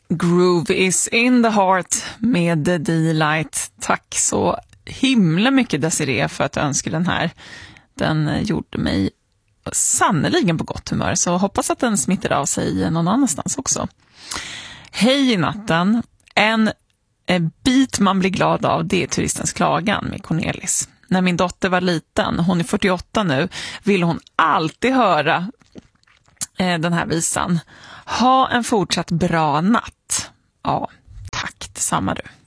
Groove is in the heart med The Delight. Tack så himla mycket Desiree för att du önskade den här. Den gjorde mig sannoliken på gott humör, så hoppas att den smittar av sig någon annanstans också. Hej i natten. En bit man blir glad av, det är Turistens klagan med Cornelis. När min dotter var liten, hon är 48 nu, vill hon alltid höra den här visan. Ha en fortsatt bra natt. Ja, tack, detsamma du.